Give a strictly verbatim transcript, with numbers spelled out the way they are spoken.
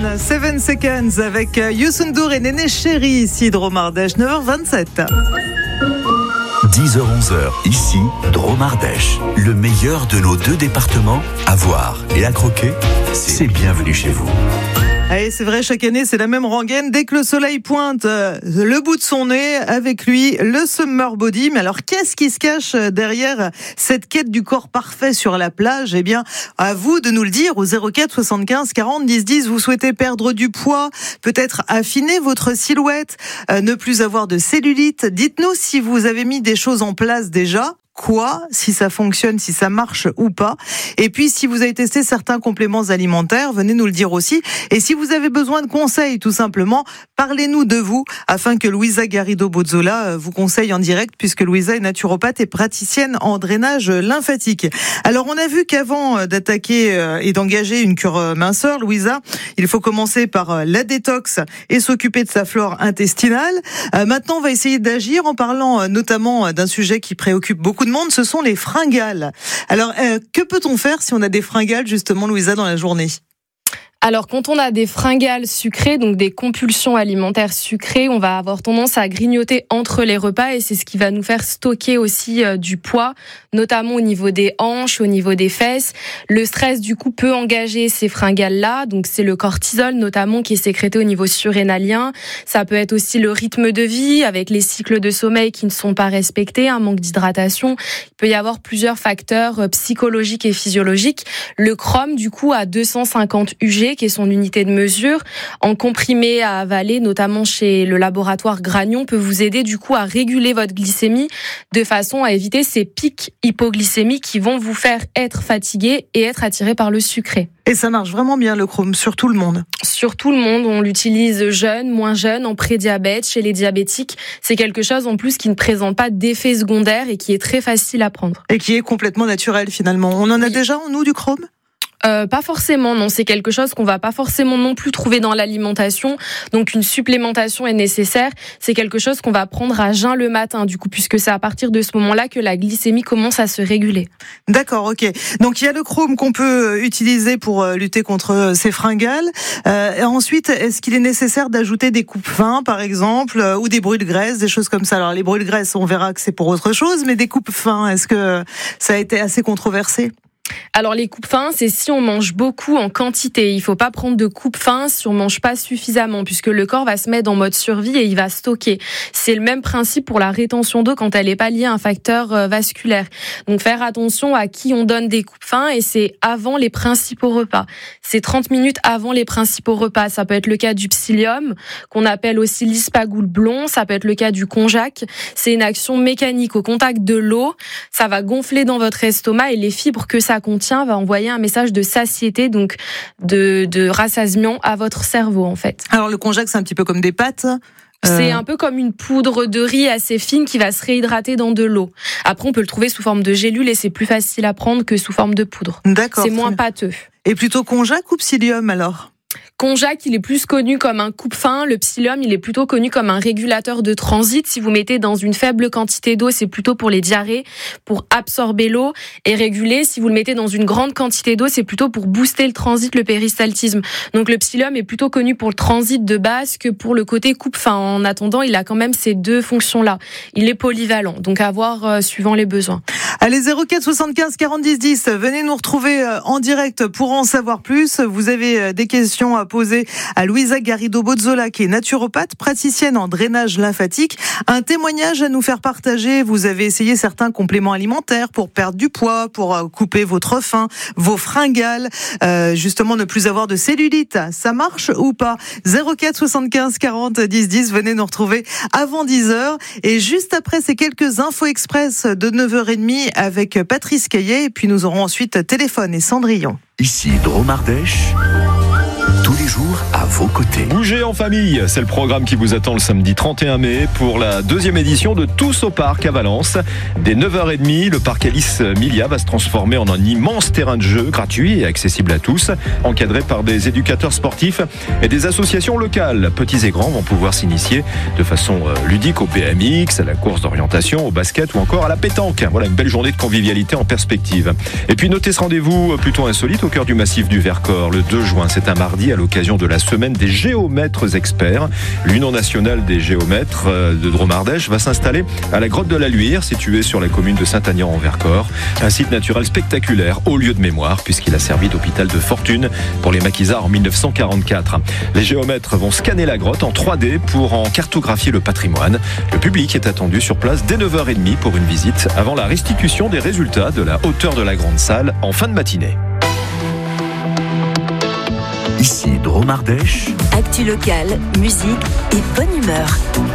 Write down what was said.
One, Seven Seconds avec Youssou N'Dour et Néné Chéri, ici Drôme Ardèche, neuf heures vingt-sept. dix heures onze heures, ici, Drôme Ardèche. Le meilleur de nos deux départements, à voir et à croquer, c'est bienvenu chez vous. Allez, c'est vrai, chaque année, c'est la même rengaine. Dès que le soleil pointe euh, le bout de son nez, avec lui, le summer body. Mais alors, qu'est-ce qui se cache derrière cette quête du corps parfait sur la plage? Eh bien, à vous de nous le dire au zéro quatre soixante-quinze quarante dix dix. Vous souhaitez perdre du poids, peut-être affiner votre silhouette, euh, ne plus avoir de cellulite. Dites-nous si vous avez mis des choses en place déjà. Quoi, si ça fonctionne, si ça marche ou pas. Et puis, si vous avez testé certains compléments alimentaires, venez nous le dire aussi. Et si vous avez besoin de conseils, tout simplement, parlez-nous de vous, afin que Louisa Garrido-Bozzola vous conseille en direct, puisque Louisa est naturopathe et praticienne en drainage lymphatique. Alors, on a vu qu'avant d'attaquer et d'engager une cure minceur, Louisa, il faut commencer par la détox et s'occuper de sa flore intestinale. Maintenant, on va essayer d'agir en parlant notamment d'un sujet qui préoccupe beaucoup de monde, ce sont les fringales. Alors, euh, que peut-on faire si on a des fringales, justement, Louisa, dans la journée ? Alors, quand on a des fringales sucrées, donc des compulsions alimentaires sucrées, on va avoir tendance à grignoter entre les repas et c'est ce qui va nous faire stocker aussi euh, du poids, notamment au niveau des hanches, au niveau des fesses. Le stress, du coup, peut engager ces fringales-là. Donc, c'est le cortisol, notamment, qui est sécrété au niveau surrénalien. Ça peut être aussi le rythme de vie avec les cycles de sommeil qui ne sont pas respectés, un manque d'hydratation. Il peut y avoir plusieurs facteurs euh, psychologiques et physiologiques. Le chrome, du coup, à deux cent cinquante U G, qui est son unité de mesure, en comprimé à avaler, notamment chez le laboratoire Gragnon, peut vous aider du coup à réguler votre glycémie de façon à éviter ces pics hypoglycémiques qui vont vous faire être fatigué et être attiré par le sucré. Et ça marche vraiment bien, le chrome, sur tout le monde. Sur tout le monde, on l'utilise jeune, moins jeune, en prédiabète, chez les diabétiques. C'est quelque chose en plus qui ne présente pas d'effets secondaires et qui est très facile à prendre. Et qui est complètement naturel finalement. On en a oui. déjà en nous du chrome ? Euh, pas forcément, non. C'est quelque chose qu'on va pas forcément non plus trouver dans l'alimentation. Donc une supplémentation est nécessaire. C'est quelque chose qu'on va prendre à jeun le matin, du coup, puisque c'est à partir de ce moment-là que la glycémie commence à se réguler. D'accord, ok. Donc il y a le chrome qu'on peut utiliser pour lutter contre ces fringales. Euh, et ensuite, est-ce qu'il est nécessaire d'ajouter des coupes-fins, par exemple, ou des brûle-graisse, des choses comme ça? Alors les brûle-graisse, on verra que c'est pour autre chose, mais des coupes-fins, est-ce que ça a été assez controversé? Alors les coupes fins, c'est si on mange beaucoup en quantité. Il faut pas prendre de coupes fins si on mange pas suffisamment, puisque le corps va se mettre en mode survie et il va stocker. C'est le même principe pour la rétention d'eau quand elle est pas liée à un facteur vasculaire. Donc faire attention à qui on donne des coupes fins, et c'est avant les principaux repas. C'est trente minutes avant les principaux repas. Ça peut être le cas du psyllium, qu'on appelle aussi l'ispagoule blond. Ça peut être le cas du konjac. C'est une action mécanique au contact de l'eau. Ça va gonfler dans votre estomac et les fibres que ça contient va envoyer un message de satiété, donc de, de rassasiement à votre cerveau en fait. Alors le konjac, c'est un petit peu comme des pâtes. C'est un peu comme une poudre de riz assez fine qui va se réhydrater dans de l'eau. Après, on peut le trouver sous forme de gélule et c'est plus facile à prendre que sous forme de poudre. D'accord. C'est moins pâteux. Et plutôt konjac ou psyllium alors ? Konjac, il est plus connu comme un coupe-faim. Le psyllium, il est plutôt connu comme un régulateur de transit. Si vous mettez dans une faible quantité d'eau, c'est plutôt pour les diarrhées, pour absorber l'eau et réguler. Si vous le mettez dans une grande quantité d'eau, c'est plutôt pour booster le transit, le péristaltisme. Donc le psyllium est plutôt connu pour le transit de base que pour le côté coupe-faim. En attendant, il a quand même ces deux fonctions-là. Il est polyvalent, donc à voir euh, suivant les besoins. Allez, zéro quatre soixante-quinze quarante dix dix, venez nous retrouver en direct pour en savoir plus. Vous avez des questions à poser à Louisa Garrido-Bozzola, qui est naturopathe, praticienne en drainage lymphatique. Un témoignage à nous faire partager. Vous avez essayé certains compléments alimentaires pour perdre du poids, pour couper votre faim, vos fringales, euh, justement ne plus avoir de cellulite. Ça marche ou pas? zéro quatre soixante-quinze quarante dix dix, venez nous retrouver avant dix heures. Et juste après ces quelques infos express de neuf heures trente avec Patrice Caillet. Et puis nous aurons ensuite Téléphone et Cendrillon. Ici Drôme Ardèche. Tous les jours à vos côtés. Bougez en famille, c'est le programme qui vous attend le samedi trente et un mai pour la deuxième édition de Tous au Parc à Valence. Dès neuf heures trente, le parc Alice Milia va se transformer en un immense terrain de jeu gratuit et accessible à tous, encadré par des éducateurs sportifs et des associations locales. Petits et grands vont pouvoir s'initier de façon ludique au B M X, à la course d'orientation, au basket ou encore à la pétanque. Voilà une belle journée de convivialité en perspective. Et puis notez ce rendez-vous plutôt insolite au cœur du massif du Vercors le deux juin, c'est un mardi, à l'occasion l'occasion de la semaine des géomètres experts. L'Union nationale des géomètres de Dromardèche va s'installer à la grotte de la Luire, située sur la commune de Saint-Aignan-en-Vercors. Un site naturel spectaculaire, haut lieu de mémoire, puisqu'il a servi d'hôpital de fortune pour les maquisards en mille neuf cent quarante-quatre. Les géomètres vont scanner la grotte en trois D pour en cartographier le patrimoine. Le public est attendu sur place dès neuf heures trente pour une visite avant la restitution des résultats de la hauteur de la grande salle en fin de matinée. Ici Dromardèche. Actu locale, musique et bonne humeur.